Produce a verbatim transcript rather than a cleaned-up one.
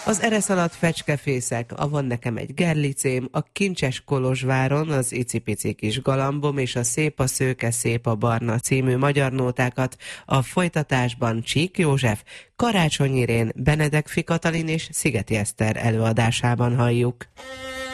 Az eresz alatt fecskefészek, a Van nekem egy gerlicém, a Kincses Kolozsváron, az Icipici kis galambom és a Szép a szőke, szép a barna című magyar nótákat a folytatásban Csík József, Karácsony Irén, Benedek Fi Katalin és Szigeti Eszter előadásában halljuk.